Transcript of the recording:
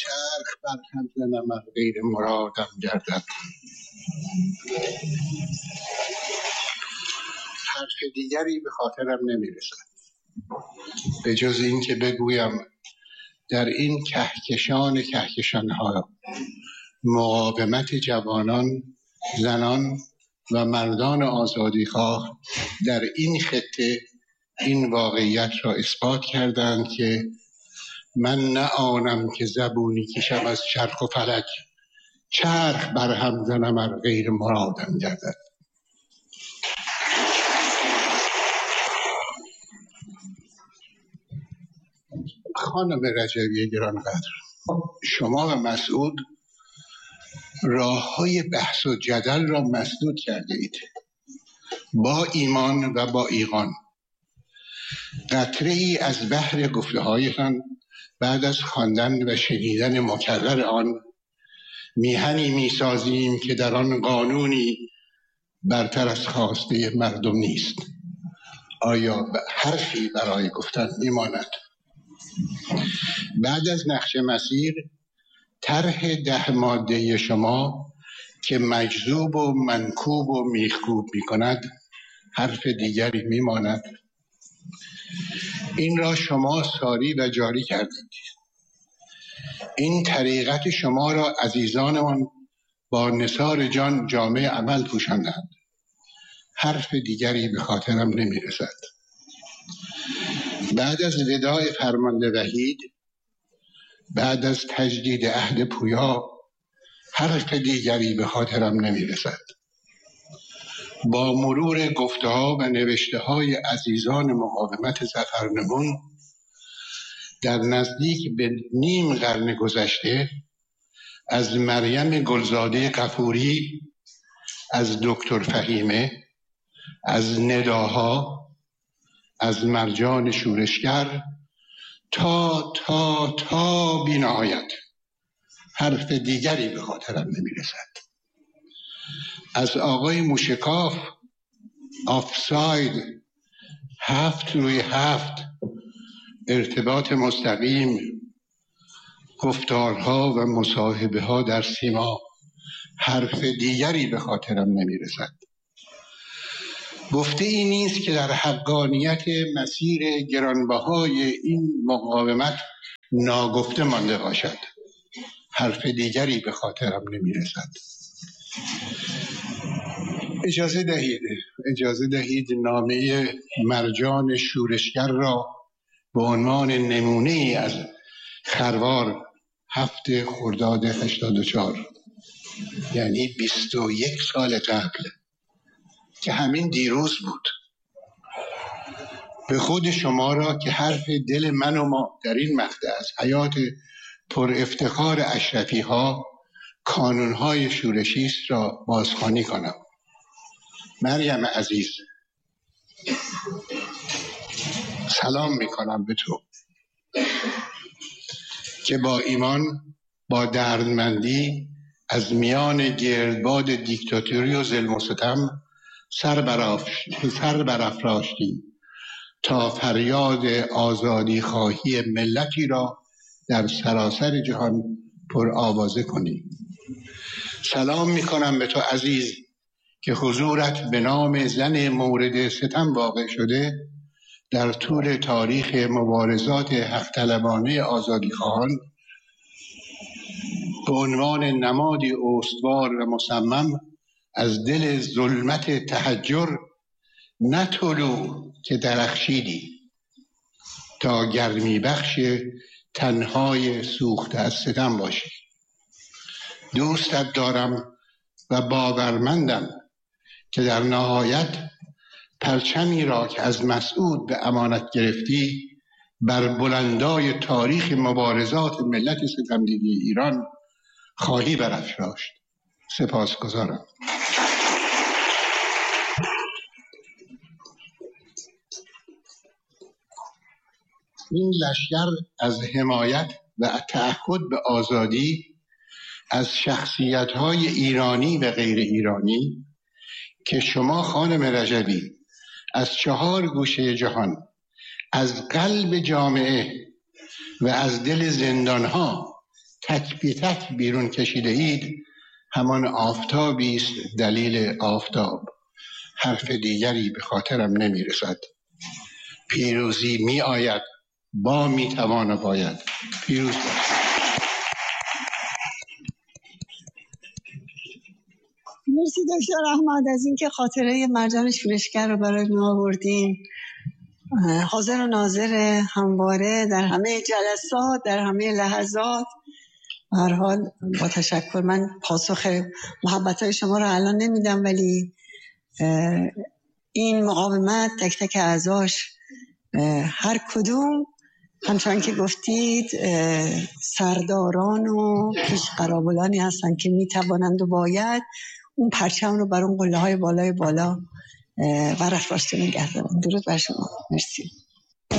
چرخ بر هم زنم ار غیر مرادم گردد. حرف دیگری به خاطرم نمیرسد به جز این که بگویم در این کهکشان‌ها مقاومت جوانان، زنان و مردان آزادیخواه در این خطه این واقعیت را اثبات کردند که من نه آنم که زبونی کشم از چرخ و فلک، چرخ بر هم زنم ار غیر مرادم گردد. خانم رجبی گرانقدر، شما و مسعود راه‌های بحث و جدل را مسدود کرده اید. با ایمان و با ایقان قطره ای از بحر گفته‌هایتان بعد از خواندن و شنیدن مکرر آن میهنی میسازیم که در آن قانونی برتر از خواسته مردم نیست. آیا حرفی برای گفتن میماند؟ بعد از نقش مسیر، طرح 10 ماده شما که مجذوب و منکوب و میخکوب میکند حرف دیگری میماند؟ این را شما ساری و جاری کردید. این طریقت شما را عزیزانمان با نثار جان جامعه عمل پوشاندند. حرف دیگری به خاطرم نمیرسد. بعد از وداع فرمانده وحید، بعد از تجدید عهد پویا، حرف دیگری به خاطرم نمیرسد. با مرور گفته‌ها و نوشته‌های عزیزان مقاومت ظفرنگون در نزدیک به نیم قرن گذشته، از مریم گلزاده غفوری، از دکتر فهیمه، از نداها، از مرجان شورشگر تا بی نهایت حرف دیگری به خاطرم نمیرسد. از آقای موشکاف، آفساید، 7x7، ارتباط مستقیم، گفتارها و مصاحبه ها در سیما حرف دیگری به خاطرم نمیرسد. گفته ای نیست که در حقانیت مسیر گرانبهای این مقاومت ناگفته مانده باشد. حرف دیگری به خاطرم نمیرسد. اجازه دهید نامه مرجان شورشگر را به عنوان نمونه ای از خروار 7 خرداد 84، یعنی 21 سال قبل که همین دیروز بود، به خود شما را که حرف دل من و ما در این مقطع از حیات پر افتخار اشرفی ها، کانون های شورشی است را بازخوانی کنم. مریم عزیز، سلام میکنم به تو که با ایمان، با دردمندی از میان گردباد دیکتاتوری و ظلم و ستم سر برافراشتی تا فریاد آزادی خواهی ملتی را در سراسر جهان پر آوازه کنی. سلام میکنم به تو عزیز که حضورت به نام زن مورد ستم واقع شده در طول تاریخ مبارزات حق طلبانه آزادیخواهان به عنوان نمادی استوار و مصمم از دل ظلمت تحجر نه طلوع که درخشیدی تا گرمی بخش تنهای سوخته از ستم باشی. دوستت دارم و باورمندم که در نهایت پرچمی را که از مسعود به امانت گرفتی بر بلندای تاریخ مبارزات ملت ستمدیده ایران خواهی برافراشت. سپاسگزارم. این لشکر از حمایت و تعهد به آزادی از شخصیت‌های ایرانی و غیر ایرانی که شما خانم رجبی از 4 گوشه جهان، از قلب جامعه و از دل زندانها تک بی تک بیرون کشیده اید همان آفتابی است دلیل آفتاب. حرف دیگری به خاطرم نمی رسد. پیروزی می آید، با می توان و باید. پیروز باشید. مرسی دکتر احمد از اینکه خاطره مرجان شورشگر رو برای ما آوردین. حاضر و ناظر همواره در همه جلسات، در همه لحظات. به هر حال با تشکر. من پاسخ محبت‌های شما رو الان نمیدم، ولی این مقاومت تک تک اعضاش هر کدوم همچنان که گفتید سرداران و پیشقرابلانی هستن که میتوانند و باید اون پرچم رو بر اون قله‌های بالای بالا برافراشته نگه دارن. درود بر شما. مرسی.